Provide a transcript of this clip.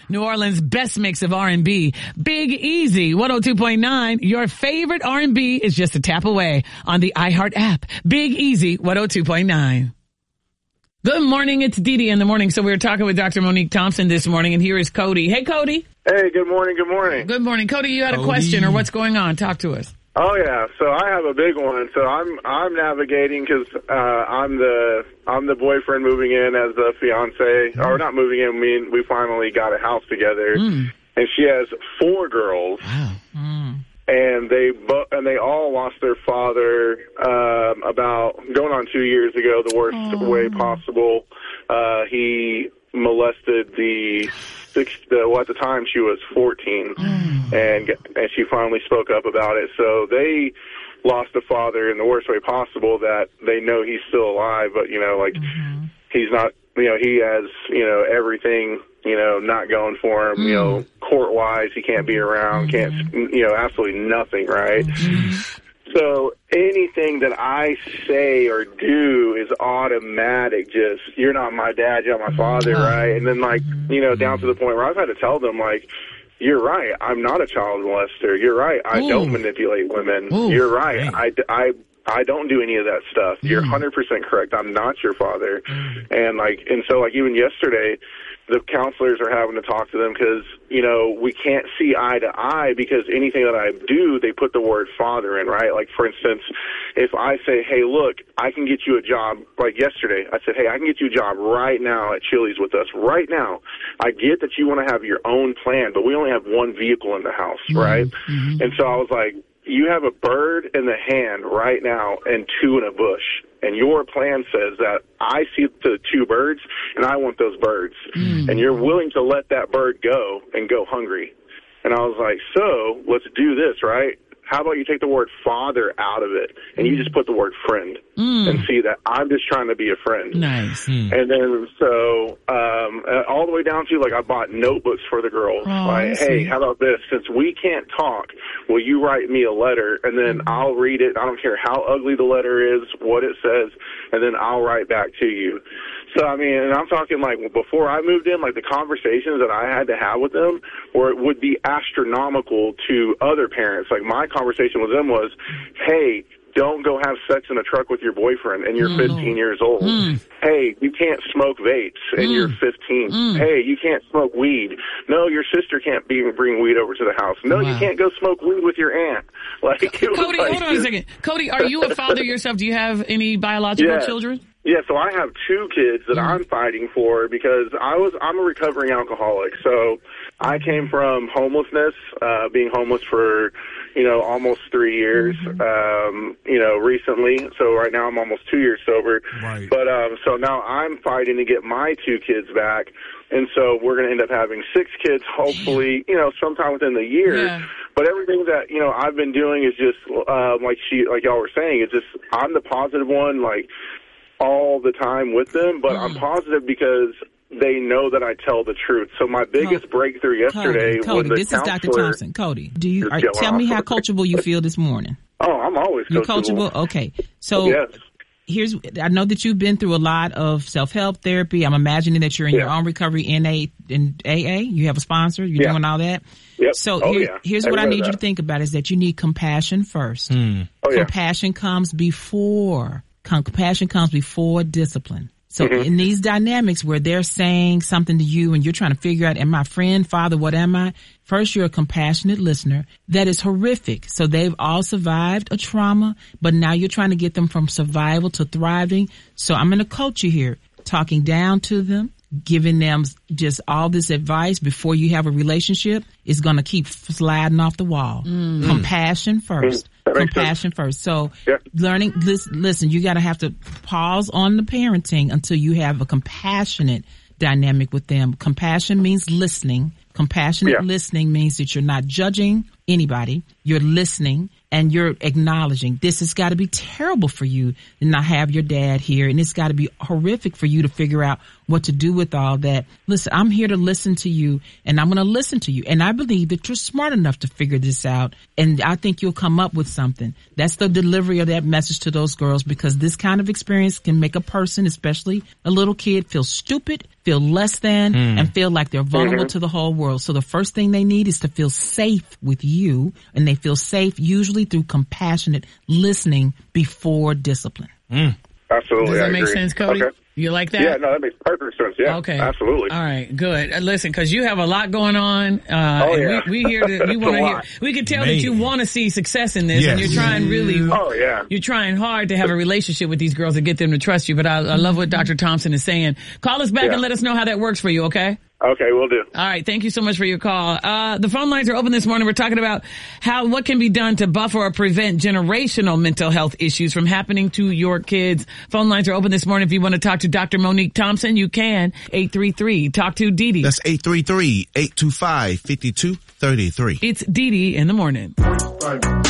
New Orleans' best mix of R&B. Big Easy, 102.9. Your favorite R&B is just a tap away on the iHeart app. Big Easy, 102.9. Good morning. It's Dee Dee in the morning. So we were talking with Dr. Monique Thompson this morning, and here is Cody. Hey, Cody. Hey, good morning. Good morning. Good morning. Cody, you had a question or what's going on? Talk to us. Oh yeah, so I have a big one. So I'm navigating because I'm the boyfriend moving in as the fiance, or not moving in. We finally got a house together, and she has 4 girls. Wow. And they all lost their father about going on 2 years ago, the worst way possible. He molested at the time she was 14, and she finally spoke up about it. So they lost a father in the worst way possible, that they know he's still alive, but he's not. He has everything not going for him. Court wise, he can't be around. Can't absolutely nothing. Right. So anything that I say or do is automatic. Just, you're not my dad, you're not my father, right? And then, down to the point where I've had to tell them, you're right, I'm not a child molester. You're right, I don't manipulate women. You're right, I don't do any of that stuff. You're 100% correct. I'm not your father. And so even yesterday, the counselors are having to talk to them because, we can't see eye to eye, because anything that I do, they put the word father in, right? Like, for instance, if I say, hey, look, I can get you a job, like yesterday, I said, hey, I can get you a job right now at Chili's with us, right now. I get that you want to have your own plan, but we only have one vehicle in the house, right? And so I was like, you have a bird in the hand right now and 2 in a bush. And your plan says that I see the 2 birds, and I want those birds. And you're willing to let that bird go and go hungry. And I was like, so let's do this, right? How about you take the word father out of it, and you just put the word friend, and see that I'm just trying to be a friend. Nice. And then so all the way down to, I bought notebooks for the girls. Hey, how about this? Since we can't talk, will you write me a letter, and then I'll read it. I don't care how ugly the letter is, what it says, and then I'll write back to you. So, and I'm talking before I moved in, the conversations that I had to have with them would be astronomical to other parents. My conversation with them was, hey, don't go have sex in a truck with your boyfriend and you're 15 years old. Hey, you can't smoke vapes and you're 15. Hey, you can't smoke weed. No, your sister can't bring weed over to the house. No, you can't go smoke weed with your aunt. Cody, hold on a second. Cody, are you a father yourself? Do you have any biological children? Yeah, so I have 2 kids that I'm fighting for, because I'm a recovering alcoholic. So I came from homelessness, being homeless for, almost 3 years, recently. So right now I'm almost 2 years sober. Right. But so now I'm fighting to get my 2 kids back. And so we're going to end up having 6 kids, hopefully, sometime within the year. Yeah. But everything that, I've been doing is just, like y'all were saying, it's just, I'm the positive one, all the time with them, but I'm positive because they know that I tell the truth. So my biggest breakthrough yesterday Cody, was this is Dr. Thompson. Cody, tell me how coachable you feel this morning. Oh, I'm always coachable. You're coachable? Okay. So I know that you've been through a lot of self-help therapy. I'm imagining that you're in your own recovery in AA. You have a sponsor. You're doing all that. Yep. So here's what I need you to think about is that you need compassion first. Compassion comes before discipline. So in these dynamics where they're saying something to you and you're trying to figure out, am I friend, father, what am I? First, you're a compassionate listener. That is horrific. So they've all survived a trauma, but now you're trying to get them from survival to thriving. So I'm going to coach you here, talking down to them, giving them just all this advice before you have a relationship is going to keep sliding off the wall. Compassion first. Compassion first. So learning, listen, you got to have to pause on the parenting until you have a compassionate dynamic with them. Compassion means listening. Compassionate listening means that you're not judging anybody. You're listening and you're acknowledging this has got to be terrible for you to not have your dad here. And it's got to be horrific for you to figure out what to do with all that. Listen, I'm here to listen to you, and I'm going to listen to you. And I believe that you're smart enough to figure this out, and I think you'll come up with something. That's the delivery of that message to those girls, because this kind of experience can make a person, especially a little kid, feel stupid, feel less than, and feel like they're vulnerable to the whole world. So the first thing they need is to feel safe with you, and they feel safe usually through compassionate listening before discipline. Absolutely. Does that make sense, Cody? Okay. You like that? Yeah, no, that makes perfect sense. Yeah, okay. Absolutely. All right, good. Listen, because you have a lot going on. Yeah. We hear that you want to hear. We can tell that you want to see success in this, and you're trying really. Oh yeah. You're trying hard to have a relationship with these girls and get them to trust you. But I love what Dr. Thompson is saying. Call us back and let us know how that works for you. Okay. Okay, we'll do. All right. Thank you so much for your call. The phone lines are open this morning. We're talking about what can be done to buffer or prevent generational mental health issues from happening to your kids. Phone lines are open this morning. If you want to talk to Dr. Monique Thompson, you can. 833. Talk to Dee Dee. That's 833-825-5233. It's Dee Dee in the morning.